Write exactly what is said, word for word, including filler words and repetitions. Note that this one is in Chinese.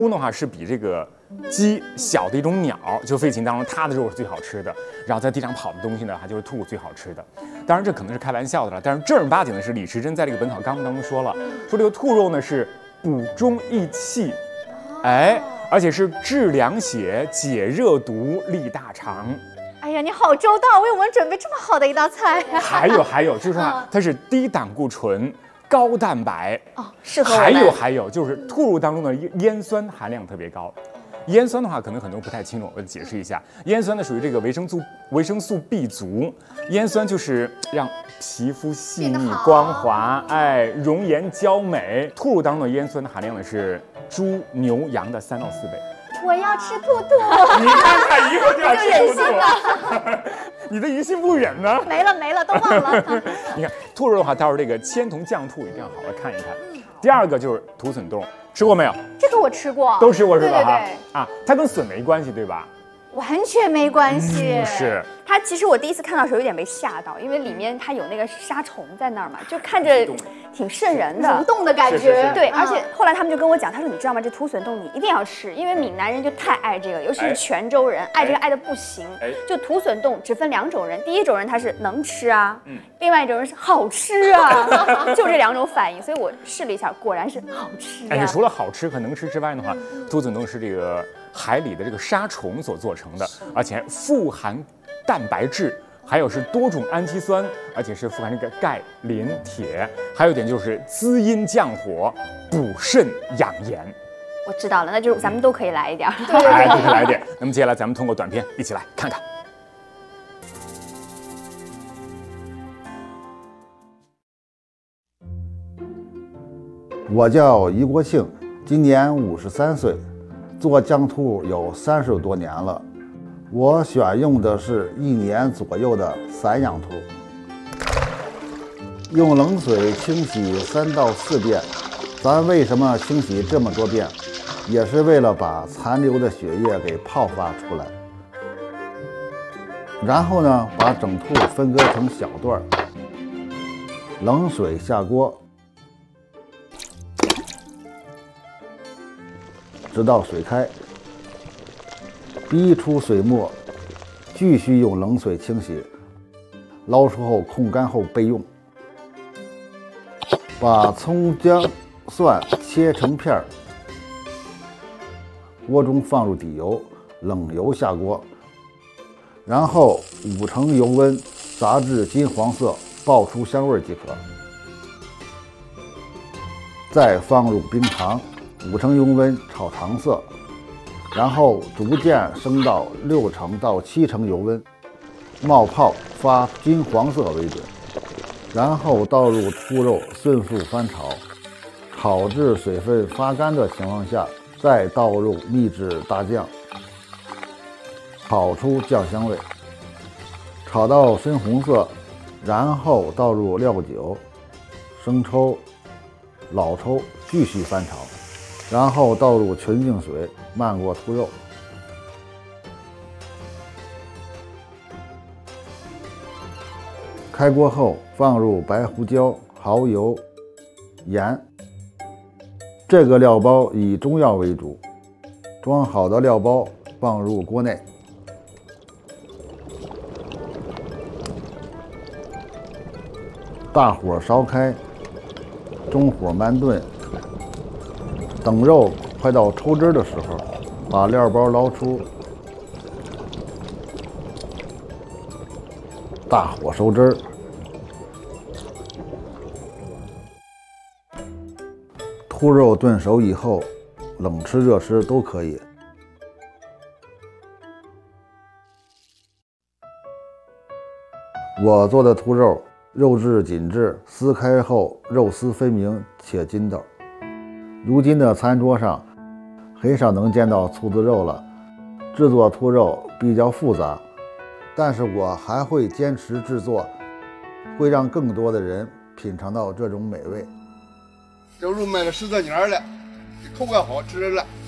猪的话是比这个鸡小的一种鸟，就飞禽当中它的肉是最好吃的，然后在地上跑的东西呢，它就是兔最好吃的。当然这可能是开玩笑的了，但是正儿八经的是李时珍在这个《本草纲目》当中说了，说这个兔肉呢是补中益气，哎，而且是治凉血、解热毒、利大肠。 哎呀，你好周到，为我们准备这么好的一道菜。 还有还有，就是说啊，它是低胆固醇。高蛋白哦，适合我们。 还有还有，就是兔肉当中的烟酸含量特别高。烟酸的话，可能很多人不太清楚，我解释一下。烟酸呢属于这个维生素维生素 B 族，烟酸就是让皮肤细腻光滑，哎，容颜娇美。兔肉当中的烟酸的含量呢是猪、牛、羊的三到四倍。 我要吃兔兔， 你看看，一会儿就要吃兔兔了。 你的于心不忍呢？ 没了没了，都忘了。 你看兔肉的话，待会儿这个千桐酱兔一定要好好看一看。第二个就是土笋冻，吃过没有？ 这个我吃过， 都吃过是吧？ 对对对。 啊，它跟笋没关系，对吧？ 完全没关系。 嗯、是。 它其实我第一次看到的时候有点被吓到，因为里面它有那个杀虫在那儿嘛，就看着挺瘆人的， 蠕动的感觉。 是是是对，而且后来他们就跟我讲，他说你知道吗？这土笋冻你一定要吃，因为闽南人就太爱这个，尤其是泉州人，爱这个爱的不行。就土笋冻只分两种人，第一种人他是能吃啊，嗯，另外一种人是好吃啊，就这两种反应。所以我试了一下，果然是好吃、啊。 哎，除了好吃和能吃之外的话，土笋冻是这个海里的这个沙虫所做成的，而且富含蛋白质。还有是多种氨基酸，而且是富含这个钙、磷、铁，还有一点就是滋阴降火、补肾养颜。 我知道了，那就是咱们都可以来一点， 对对对， 都可以来一点。那么接下来咱们通过短片一起来看看。 我叫于国庆，今年五十三岁，做酱兔有三十多年了。我选用的是一年左右的散养兔，用冷水清洗三到四遍。咱为什么清洗这么多遍？也是为了把残留的血液给泡发出来。然后呢，把整兔分割成小段，冷水下锅，直到水开。逼出水沫，继续用冷水清洗，捞出后控干后备用。把葱姜蒜切成片儿，锅中放入底油，冷油下锅，然后五成油温炸至金黄色，爆出香味即可。再放入冰糖，五成油温炒长色。然后逐渐升到六成到七成油温，冒泡发金黄色为准。然后倒入兔肉，迅速翻炒，炒至水分发干的情况下，再倒入秘制大酱，炒出酱香味，炒到深红色，然后倒入料酒、生抽、老抽，继续翻炒。然后倒入纯净水，漫过兔肉。开锅后放入白胡椒、蚝油、盐。这个料包以中药为主，装好的料包放入锅内。大火烧开，中火慢炖。等肉快到抽汁的时候，把料包捞出，大火收汁儿。兔肉炖熟以后，冷吃热吃都可以。我做的兔肉，肉质紧致，撕开后肉丝分明且筋道。如今的餐桌上很少能见到兔子肉了，制作兔肉比较复杂，但是我还会坚持制作，会让更多的人品尝到这种美味。 这肉卖了十多年了，口感好，吃着了。